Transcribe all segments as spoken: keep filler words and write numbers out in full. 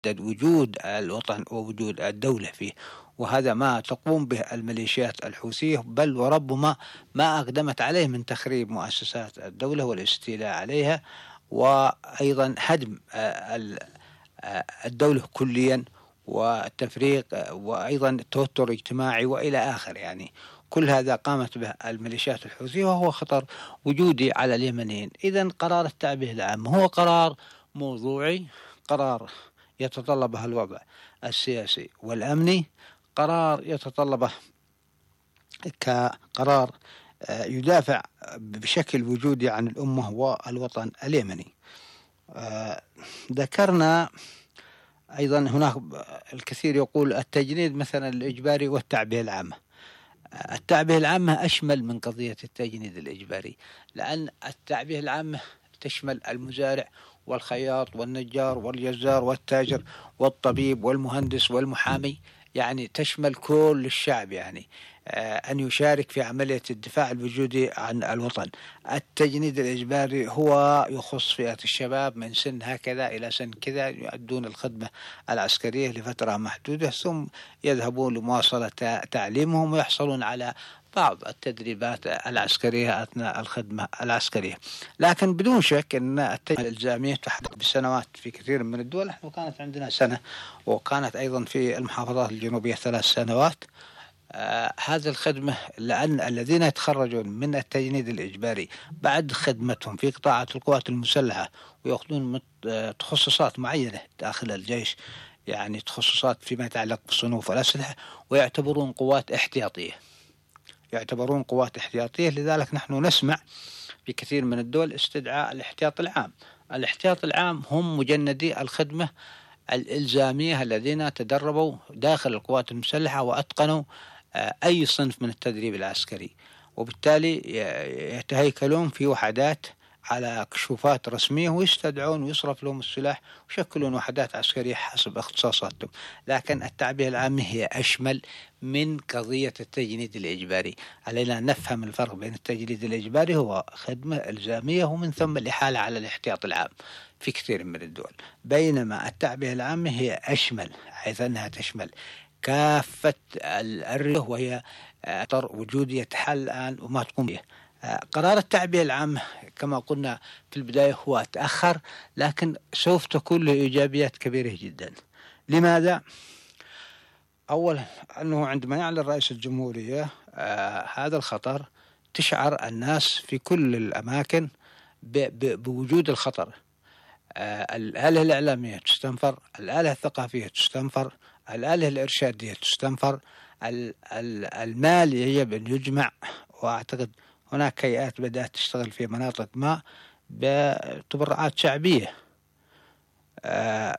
وجود الوطن ووجود الدولة فيه، وهذا ما تقوم به الميليشيات الحوثية، بل وربما ما أقدمت عليه من تخريب مؤسسات الدولة والاستيلاء عليها، وأيضا هدم الدولة كليا والتفريق، وأيضا التوتر الاجتماعي وإلى آخر. يعني كل هذا قامت به الميليشيات الحوثية، وهو خطر وجودي على اليمنيين. إذن قرار التعبئة العامة هو قرار موضوعي، قرار يتطلبه الوضع السياسي والأمني، قرار يتطلبه كقرار يدافع بشكل وجودي عن الأمة والوطن اليمني. ذكرنا أيضا هناك الكثير يقول التجنيد مثلا الإجباري والتعبئة العامة. التعبئة العامة أشمل من قضية التجنيد الإجباري، لأن التعبئة العامة تشمل المزارع والخياط والنجار والجزار والتاجر والطبيب والمهندس والمحامي، يعني تشمل كل الشعب، يعني أن يشارك في عملية الدفاع الوجودي عن الوطن. التجنيد الإجباري هو يخص فئة الشباب من سن هكذا إلى سن كذا، يؤدون الخدمة العسكرية لفترة محدودة ثم يذهبون لمواصلة تعليمهم ويحصلون على بعض التدريبات العسكرية أثناء الخدمة العسكرية. لكن بدون شك أن التجنيد الإلزامية تحدد بسنوات في كثير من الدول، نحن كانت عندنا سنة، وكانت أيضا في المحافظات الجنوبية ثلاث سنوات. آه هذه الخدمة، لأن الذين يتخرجون من التجنيد الإجباري بعد خدمتهم في قطاعات القوات المسلحة ويأخذون تخصصات معينة داخل الجيش، يعني تخصصات فيما يتعلق بالصنوف والأسلحة، ويعتبرون قوات احتياطية يعتبرون قوات احتياطية. لذلك نحن نسمع في كثير من الدول استدعاء الاحتياط العام. الاحتياط العام هم مجندي الخدمة الإلزامية الذين تدربوا داخل القوات المسلحة وأتقنوا أي صنف من التدريب العسكري، وبالتالي يتهيكلون في وحدات على كشوفات رسمية ويستدعون ويصرف لهم السلاح ويشكلون وحدات عسكرية حسب اختصاصاتهم. لكن التعبئة العامة هي أشمل من قضية التجنيد الإجباري. علينا أن نفهم الفرق بين التجنيد الإجباري هو خدمة إلزامية ومن ثم الإحالة على الاحتياط العام في كثير من الدول، بينما التعبئة العامة هي أشمل حيث أنها تشمل كافة الرجال، وهي أثر وجودي يتحل الآن وما تقوم به. قرار التعبئة العامة كما قلنا في البداية هو تأخر، لكن سوف تكون له إيجابيات كبيرة جدا. لماذا؟ أولا أنه عندما يعلن رئيس الجمهورية آه هذا الخطر تشعر الناس في كل الأماكن بوجود الخطر. آه الآلة الإعلامية تستنفر، الآلة الثقافية تستنفر، الآلة الإرشادية تستنفر، المال يجب أن يجمع، وأعتقد هناك هيئات بدأت تشتغل في مناطق ما بتبرعات شعبية آه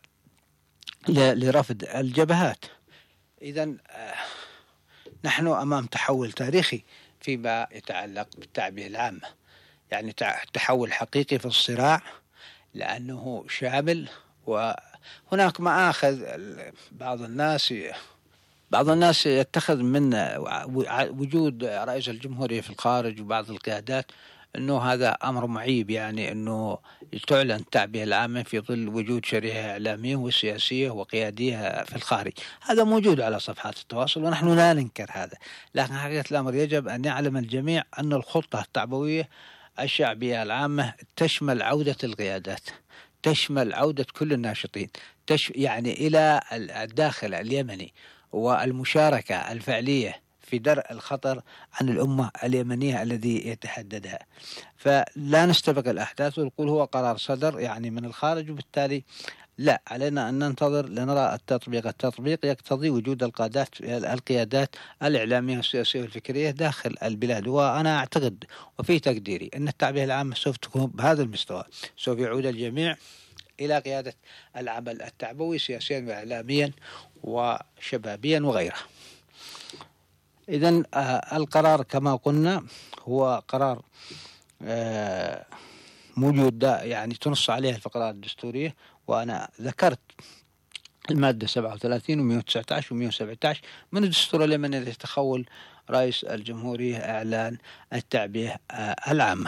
لرفض الجبهات. إذن آه نحن أمام تحول تاريخي فيما يتعلق بالتعبئة العامة، يعني تحول حقيقي في الصراع، لأنه شامل. وهناك مآخذ بعض الناس بعض الناس يتخذ من وجود رئيس الجمهورية في الخارج وبعض القيادات أنه هذا أمر معيب، يعني أنه تعلن التعبئة العامة في ظل وجود شريحة إعلامية وسياسية وقيادية في الخارج. هذا موجود على صفحات التواصل ونحن لا ننكر هذا، لكن حقيقة الأمر يجب أن يعلم الجميع أن الخطة التعبوية الشعبية العامة تشمل عودة القيادات، تشمل عودة كل الناشطين، تش يعني إلى الداخل اليمني، والمشاركة الفعلية في درء الخطر عن الأمة اليمنية الذي يتحددها. فلا نستبق الأحداث ونقول هو قرار صدر يعني من الخارج، وبالتالي لا، علينا أن ننتظر لنرى التطبيق. التطبيق يقتضي وجود القادات القيادات الإعلامية والسياسية والفكرية داخل البلاد. وأنا أعتقد وفي تقديري أن التعبئة العامة سوف تكون بهذا المستوى، سوف يعود الجميع إلى قيادة العمل التعبوي سياسيا وإعلاميا وشبابيا وغيره. إذن القرار كما قلنا هو قرار موجود، يعني تنص عليه الفقرات الدستورية، وأنا ذكرت المادة سبعة وثلاثين ومئة وتسعة عشر ومئة وسبعة عشر من الدستور اليمني الذي تخول رئيس الجمهورية إعلان التعبئة العامة.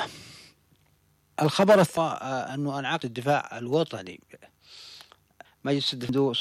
الخبر الثاني أنه انعقد الدفاع الوطني. مجلس الدستور